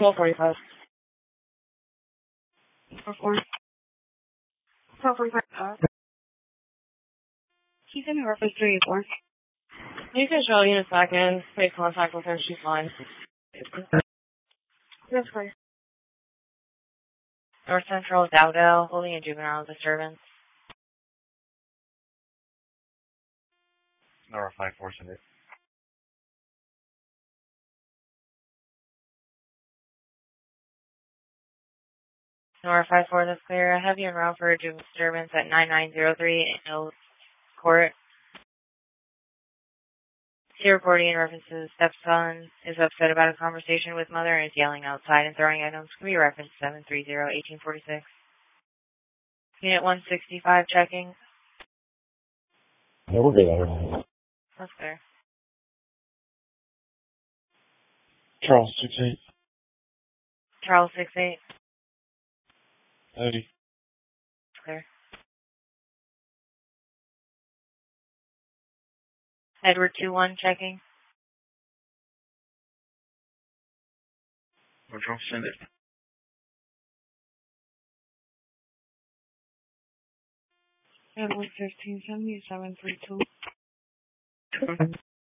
12:45. 12:45. He's in reference 384. You can show you in a second. Make contact with her. She's fine. Yes, please. North Central Dowdell, holding a juvenile disturbance. Nora 547. Nora 54, that's clear. I have you en route for a juvenile disturbance at 9903 in Hills Court. He reporting in reference to the stepson is upset about a conversation with mother and is yelling outside and throwing items. Can be reference 730-1846. Unit 165 checking. Yeah, we'll get that. That's clear. Charles 68. Charles 68. 30. Clear. Edward 21 checking. Control, send it. Edward 15, 7732.